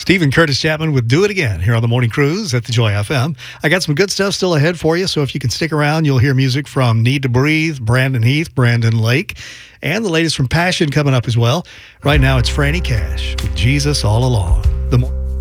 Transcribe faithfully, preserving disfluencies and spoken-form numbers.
Stephen Curtis Chapman with Do It Again here on the Morning Cruise at the Joy F M. I got some good stuff still ahead for you, so if you can stick around, you'll hear music from Need to Breathe, Brandon Heath, Brandon Lake, and the latest from Passion coming up as well. Right now, it's Franny Cash with Jesus All Along. The